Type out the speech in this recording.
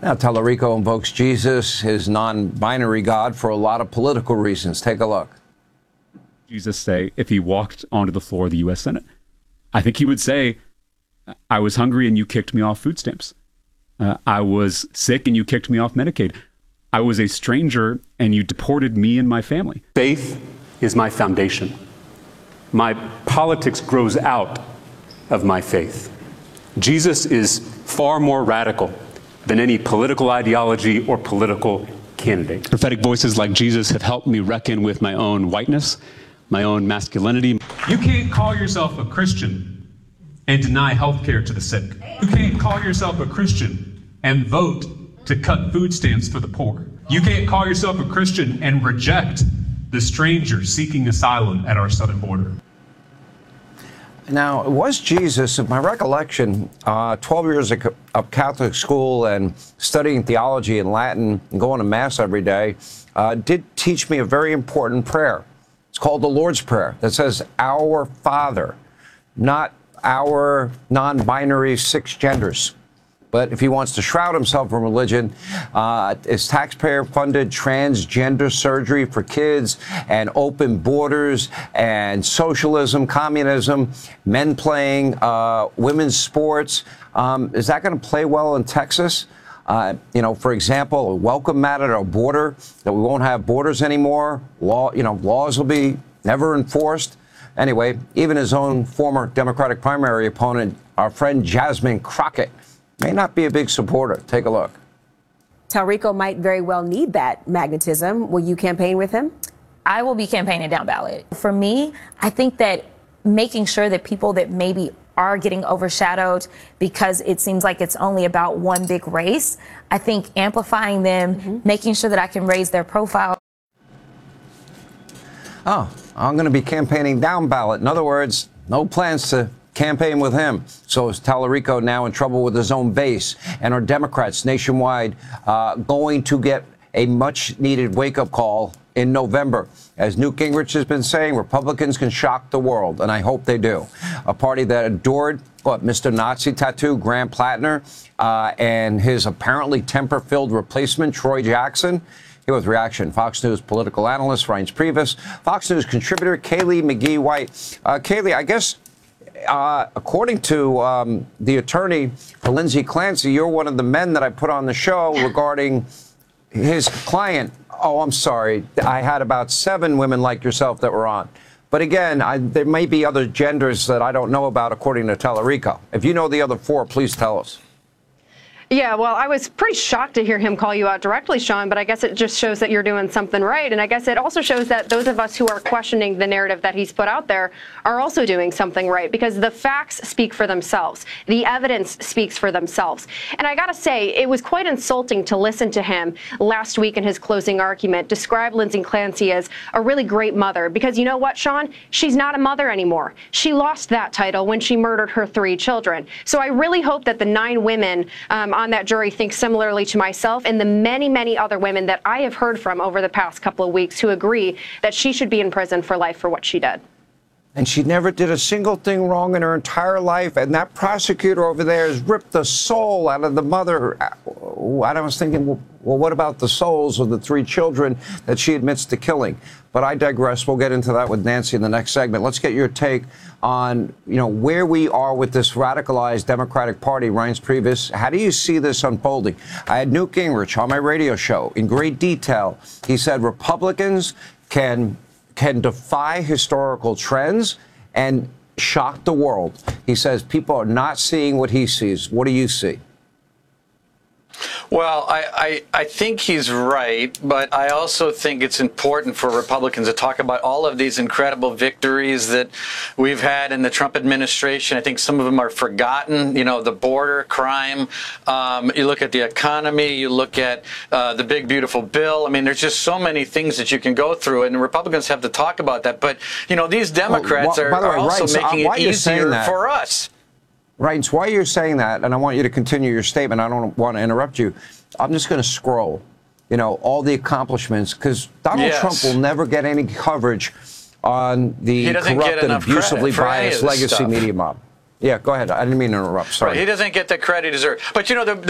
Now, Tallarico invokes Jesus, his non-binary God, for a lot of political reasons. Take a look. Jesus say if he walked onto the floor of the U.S. Senate? I think he would say, I was hungry and you kicked me off food stamps. I was sick and you kicked me off Medicaid. I was a stranger and you deported me and my family. Faith is my foundation. My politics grows out of my faith. Jesus is far more radical than any political ideology or political candidate. Prophetic voices like Jesus have helped me reckon with my own whiteness, my own masculinity. You can't call yourself a Christian and deny health care to the sick. You can't call yourself a Christian and vote to cut food stamps for the poor. You can't call yourself a Christian and reject the stranger seeking asylum at our southern border. Now, it was Jesus, in my recollection, 12 years of Catholic school and studying theology and Latin and going to Mass every day, did teach me a very important prayer. It's called the Lord's Prayer that says, Our Father, not our non-binary six genders. But if he wants to shroud himself in religion, it's taxpayer-funded transgender surgery for kids and open borders and socialism, communism, men playing women's sports. Is that going to play well in Texas? For example, a welcome mat at our border, that we won't have borders anymore. Laws will be never enforced. Anyway, even his own former Democratic primary opponent, our friend Jasmine Crockett, may not be a big supporter. Take a look. Tallarico might very well need that magnetism. Will you campaign with him? I will be campaigning down ballot. For me, I think that making sure that people that maybe are getting overshadowed because it seems like it's only about one big race, I think amplifying them, making sure that I can raise their profile. Oh, I'm going to be campaigning down ballot. In other words, no plans to campaign with him. So is Tallarico now in trouble with his own base? And are Democrats nationwide going to get a much-needed wake-up call in November? As Newt Gingrich has been saying, Republicans can shock the world, and I hope they do. A party that adored Mr. Nazi tattoo, Graham Plattner, and his apparently temper-filled replacement, Troy Jackson. Here with reaction, Fox News political analyst Reince Priebus, Fox News contributor Kayleigh McGee-White. Kayleigh, I guess according to the attorney for Lindsay Clancy, you're one of the men that I put on the show regarding his client. Oh, I'm sorry. I had about 7 women like yourself that were on. But again, there may be other genders that I don't know about, according to Tallarico. If you know the other 4, please tell us. Yeah, well, I was pretty shocked to hear him call you out directly, Sean, but I guess it just shows that you're doing something right. And I guess it also shows that those of us who are questioning the narrative that he's put out there are also doing something right, because the facts speak for themselves. The evidence speaks for themselves. And I got to say, it was quite insulting to listen to him last week in his closing argument describe Lindsay Clancy as a really great mother, because you know what, Sean? She's not a mother anymore. She lost that title when she murdered her 3 children. So I really hope that the 9 women on that jury think similarly to myself and the many, many other women that I have heard from over the past couple of weeks who agree that she should be in prison for life for what she did. And she never did a single thing wrong in her entire life. And that prosecutor over there has ripped the soul out of the mother. And I was thinking, well, what about the souls of the 3 children that she admits to killing? But I digress. We'll get into that with Nancy in the next segment. Let's get your take on, where we are with this radicalized Democratic Party. Reince Priebus, how do you see this unfolding? I had Newt Gingrich on my radio show in great detail. He said Republicans can defy historical trends and shock the world. He says people are not seeing what he sees. What do you see? Well, I think he's right, but I also think it's important for Republicans to talk about all of these incredible victories that we've had in the Trump administration. I think some of them are forgotten, the border, crime. You look at the economy, you look at the big, beautiful bill. I mean, there's just so many things that you can go through, and Republicans have to talk about that. But, these Democrats are also making it easier for us. Reince, while you're saying that, and I want you to continue your statement, I don't want to interrupt you, I'm just going to scroll, all the accomplishments, because Donald Trump will never get any coverage on the corrupt and abusively biased legacy media mob. Yeah, go ahead. I didn't mean to interrupt. Sorry. Right, he doesn't get the credit he deserves. But,